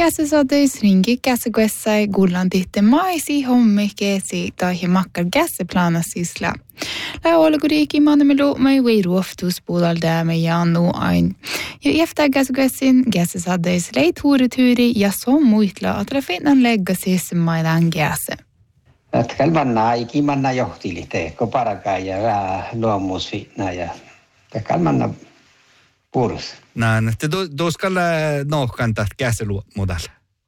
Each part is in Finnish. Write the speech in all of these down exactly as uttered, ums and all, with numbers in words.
Käsi saadais ringi käsikuessai kullan tihti maisi hommi keesi tai makkar käsiplana sisla. Lää olkuriiki manamelu mai või ruoftus puolelda me jannu ain. Ja efter käsikuessin käsi saadais leituurityyri ja som muitla atra finnan legga siis maidan käsi. Että manna iki manna johtili te ko paraka ja vähän luomusfitna ja te manna purus. Nää, te tuoskalla nohkan tästä käsiluomudalla?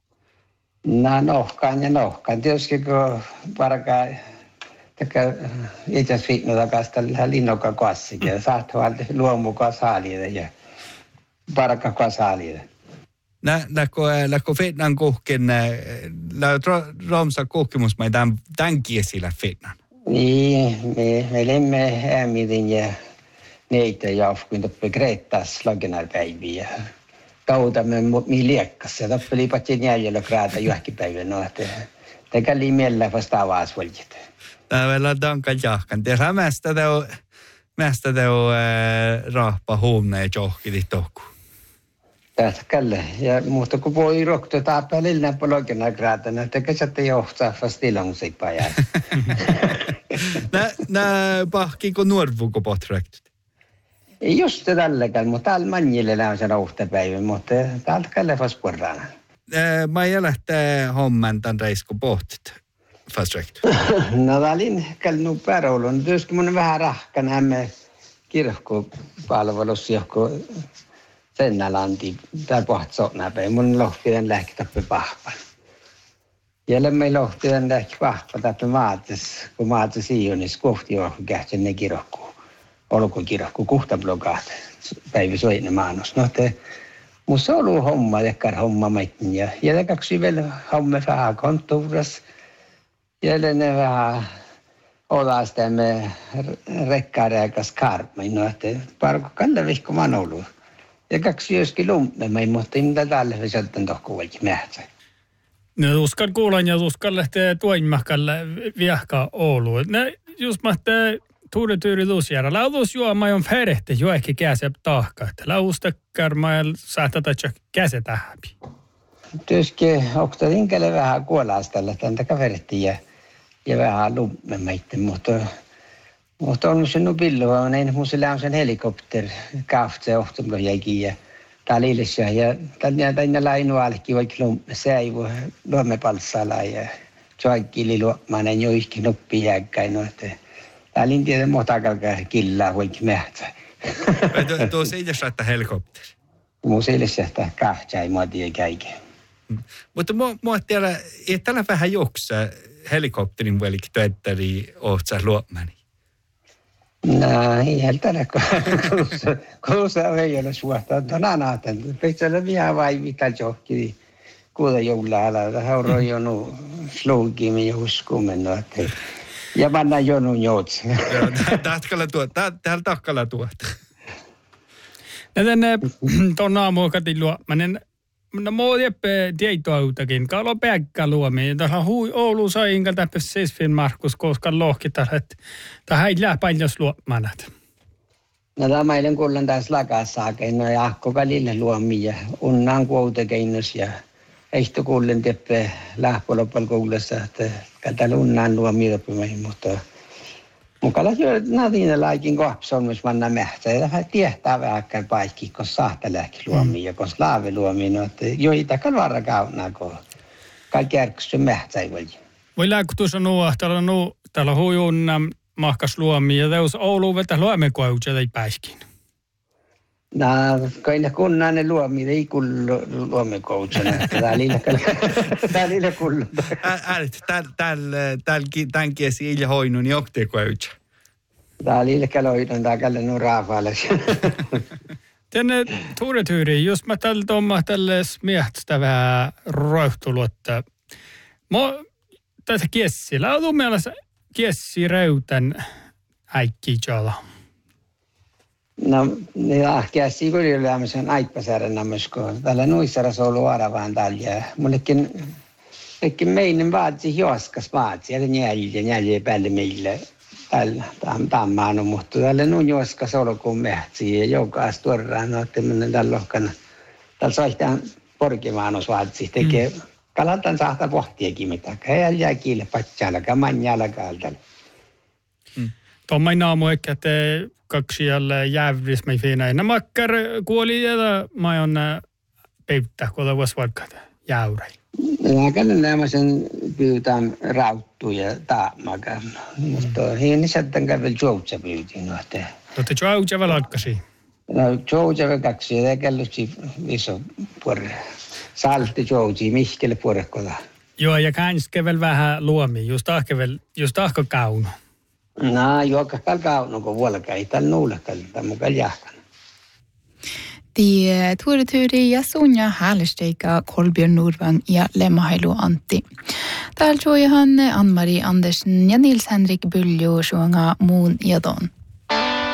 Nää nohkan ja nohkan. Tietysti kun paraka teka itse fitna takasta linnoka kassikin ja saattaa luomukaan saaliida ja paraka saaliida. Nä, läkko, läkko fitnan kuhkin, lä romsa kuhkimus mai tämän, tämän kiesillä fitnan? Niin, me, me lemme äämidin ja neitä jauhkuin toppe Kreettas lagenarpäiviä. Kautamme mi liekkas ja toppe liipattiin jäljellä kraata juhkipäivän no, että te kalli miellä vastaavaas voljit. Tää vielä tankan jahkan. Tehdä mästä teo, mästä teo rahpa huumne ja johkili tohku. Tästä kalle. Ja muuta kun voi rokto taapaa lilnä pologena kraatana, että käsitte johtaa vastilongsipa jää. Nä, nä pahkiko nuorvuko potrektut? Just tälläkään, mutta täällä manjille on se rauhtapäivä, mutta täältä kalle fast porrana. Mä ei lähtee homman tämän reisku pohtit fastrektu. No täällä kallu päroulun. Tietysti mun vähän rahkan hämme kirkkopalvelussa johon Sennalanti täällä pohti sotnapäin. Mun lohkiden lähkitappe pahpan. Jälle me lohkiden lähki pahpan tappe maatis, kun maatis iionis kohti johon kähtsän ne kirkkuun. Olkukirkku kuhtablogaat päivä soinen maanos. No te musta ollut homma, tekkar homma maittin ja jälle kaksi vielä homma vähän kontuuras. Jälle ne vähän ollaan sitä me rekkaareikas karpmain. No te parko kalle vihko man ollut. Ja kaksi joskin lumpemai, mutta ei mitä tälle visältän tohku vaikka mähtsä. No uskal kuulan ja uskal lähtee tuoimahkalle viehkaa Ouluun. Ne just mahtaa tuurityyri luusjärä. Laudus juoma on färehti jo ehkä käsä tahka. Laustakkar ja saattaa käsä tähäpi. Tietysti okta tinkele vähän kuolaastalla tämän kaverittiin ja, ja vähän lummemaitten, mutta mutta on se nupillu, on ei mulla on sen helikopter kaftse ohtumlo jäikin ja täällä ilessä ja täällä tänne lainuallekin vaikka se ei voi luomepalssalla ja joikki luomainen joikki nuppi jääkkäin no että täällä en tiedä motakalkaa killaa vaikka mähtsä. Tuo se itse saattaa helikopteri. Mun ilessä että kahtsa ei mua tiedä käike. Mutta mua tiedä, ei tällä vähän joksa helikopterin välikin työttäri ohtsa luomani. No, ei täällä kuussa ei ole suhtaa. Tänään ajattelin, että se vielä vai mitä johonkin kuulla joulalla. Hauro jonu slogimme ja uskomme. Ja panna jonu joutsi. Täällä takkalla tuota. Ja tänne tuon aamuun katin luomanen. No muu jeppe tietoautakin. Kaalo päkkä luomiin. Tässä hui Oulu sai inkä täppä seisfin Markus, koska lohkitas, että tähän ei lähe paljon luomanat. No tämä meidän kuullaan tässä lakassakin. No ja koko lille luomiin ja unnaan kuoutekeinnus ja ehtö kuullen teppä lähpolopal kuullessa, että täällä unnaan luomiin oppimahin, mutta mukalla jo nadine laikin kohpsolmis manna mähtsä ja vähän tietää vähäkkään paikki, kun sahta lähki luomiin ja kun slaavi luomiin, no, että joitakaan varra kaunaa, kun kaikki järksyy mähtsä ei voi. Voi lääkkutus sanoa, että täällä on täällä huijunna mahkas luomiin ja teus Ouluun vetä luomekouksia ei pääskin. No, kai ne kunnan ne luomiin ei kullu luomekouksena, täällä ei ole kullu. Tämän kiesi ei hoinu, niin okte kouksia. Täällä ei ole loidon, täällä on raafaalle. Tänne tuurityyriin, jos mä tällä tuomma tälles miehtästä vähän roihtulotta. Mä tässä kiessillä, on mielestä kiessi räytän äikki jala. No, niin ahkeasti kun oli sen aippasäränä myös, kun täällä nuissarassa on ollut aravaan täällä. Mullekin, mullekin meidän vaatsi hioskas vaatsi, ja njälje, njälje päälle meille. Täällä tammaan on, mutta täällä nuun hioskas ollut kun mähtsi, ja joukaas tuoraan, no, että mennään täällä lohkana. Täällä soihtaan porkimaanus vaatsi tekee. Mm. Kalantan saattaa pohtiakin mitä. Heillä jää kiille patsaalla, manjalla kaltalla. Mm. Tuommoinen aamu ehkä, että kaksi jälle jäävris mei fiinä. Nämä makkar kuoli ja mä oon peittää, kun olen vuosi vaikka jäyrä. Lääkällä nämä sen pyytään rauttuja taamakaan. Mutta hieni sättän kävel joutsa pyytiin. Mutta joutsa vielä alkasi? No joutsa vielä kaksi ja källöksi iso puolella. Salti joutsi, mihkele puolella. Joo, ja käänsikö vielä vähän luomi, just ahkevel, just ahko kauno. No, joka kauno, kun vuolka ei tällä nuulekaan, tämä mukaan jahkana. De tuuretuuri ja Sonja Härlesteika, Kolbjörn Nordvang ja Lemmahailu Antti. Täällä joihan Ann-Marie Andersen ja Nils-Henrik Byljo suonga muun jadon.